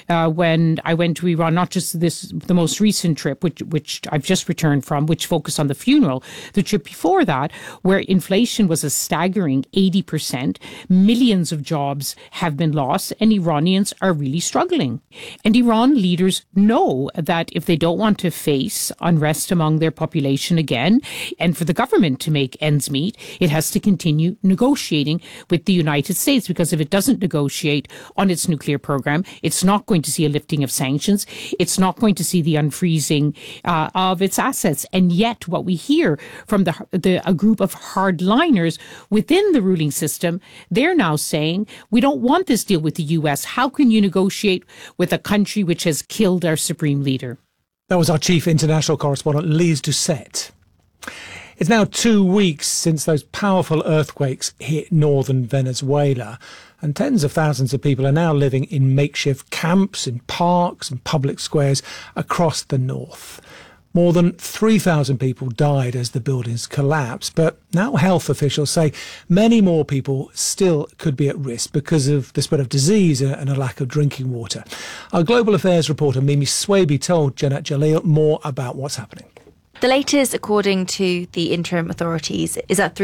when I went to Iran, not just the most recent trip, which I've just returned from, which focused on the funeral, the trip before that, where inflation was a staggering 80%, millions of jobs have been lost, and Iranians are really struggling. And Iran leaders know that if they don't want to face unrest among their population again, and for the government to make ends meet, it has to continue negotiating with the United States, because if it doesn't negotiate on its nuclear program, it's not going to see a lifting of sanctions. It's not going to see the unfreezing of its assets. And yet what we hear from a group of hardliners within the ruling system, they're now saying, we don't want this deal with the US. How can you negotiate with a country which has killed our supreme leader? That was our chief international correspondent, Lise Doucette. It's now 2 weeks since those powerful earthquakes hit northern Venezuela, and tens of thousands of people are now living in makeshift camps, in parks and public squares across the north. More than 3,000 people died as the buildings collapsed, but now health officials say many more people still could be at risk because of the spread of disease and a lack of drinking water. Our global affairs reporter Mimi Swaby told Janat Jalil more about what's happening. The latest, according to the interim authorities, is that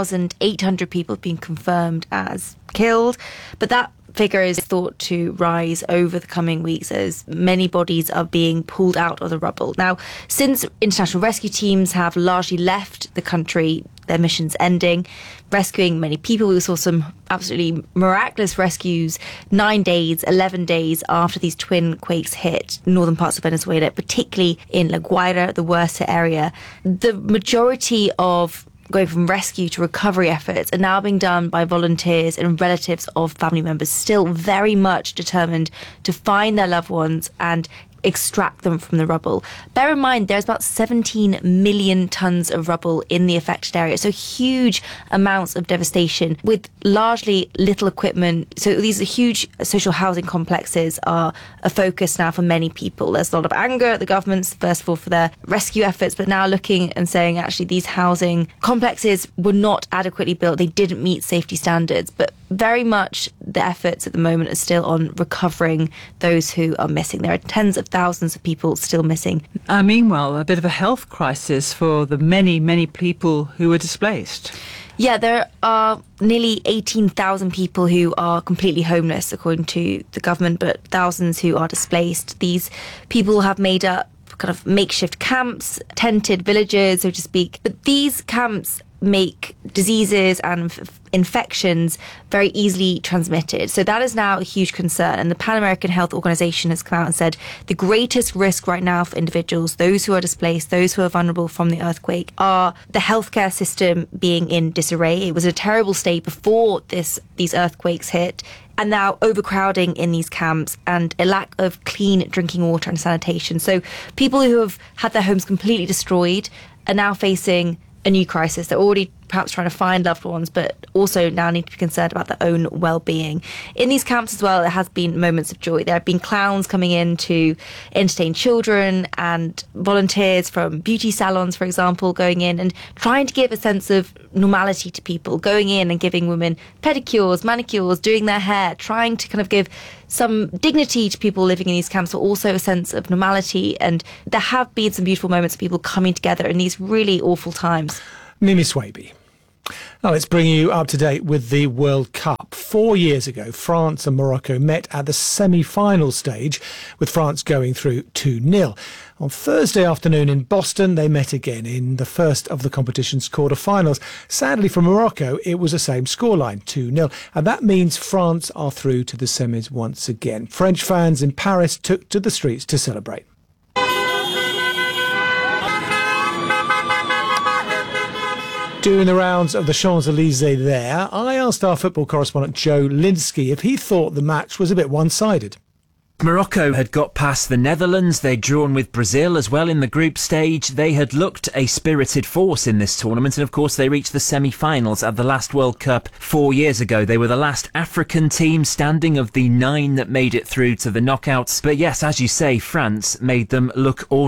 3,800 people have been confirmed as killed, but that figure is thought to rise over the coming weeks as many bodies are being pulled out of the rubble. Now, since international rescue teams have largely left the country, their missions ending, rescuing many people. We saw some absolutely miraculous rescues 9 days, 11 days after these twin quakes hit northern parts of Venezuela, particularly in La Guaira, the worst hit area. The majority of going from rescue to recovery efforts are now being done by volunteers and relatives of family members, still very much determined to find their loved ones and extract them from the rubble. Bear in mind, there's about 17 million tons of rubble in the affected area, so huge amounts of devastation with largely little equipment. So these huge social housing complexes are a focus now for many people. There's a lot of anger at the governments, first of all, for their rescue efforts, but now looking and saying actually these housing complexes were not adequately built. They didn't meet safety standards, but very much the efforts at the moment are still on recovering those who are missing. There are tens of thousands of people still missing. Meanwhile, a bit of a health crisis for the many, many people who were displaced. Yeah, there are nearly 18,000 people who are completely homeless, according to the government, but thousands who are displaced. These people have made up kind of makeshift camps, tented villages, so to speak. But these camps make diseases and infections very easily transmitted. So that is now a huge concern. And the Pan American Health Organization has come out and said the greatest risk right now for individuals, those who are displaced, those who are vulnerable from the earthquake, are the healthcare system being in disarray. It was a terrible state before these earthquakes hit. And now overcrowding in these camps and a lack of clean drinking water and sanitation. So people who have had their homes completely destroyed are now facing a new crisis. They're already perhaps trying to find loved ones, but also now need to be concerned about their own well-being. In these camps as well, there has been moments of joy. There have been clowns coming in to entertain children, and volunteers from beauty salons, for example, going in and trying to give a sense of normality to people, going in and giving women pedicures, manicures, doing their hair, trying to kind of give some dignity to people living in these camps, but also a sense of normality. And there have been some beautiful moments of people coming together in these really awful times. Mimi Swaby. Now let's bring you up to date with the World Cup. 4 years ago, France and Morocco met at the semi-final stage, with France going through 2-0. On Thursday afternoon in Boston, they met again in the first of the competition's quarter-finals. Sadly for Morocco, it was the same scoreline, 2-0, and that means France are through to the semis once again. French fans in Paris took to the streets to celebrate. Doing the rounds of the Champs-Élysées there, I asked our football correspondent Joe Linsky if he thought the match was a bit one-sided. Morocco had got past the Netherlands. They'd drawn with Brazil as well in the group stage. They had looked a spirited force in this tournament, and of course they reached the semi-finals at the last World Cup 4 years ago. They were the last African team standing of the 9 that made it through to the knockouts. But yes, as you say, France made them look all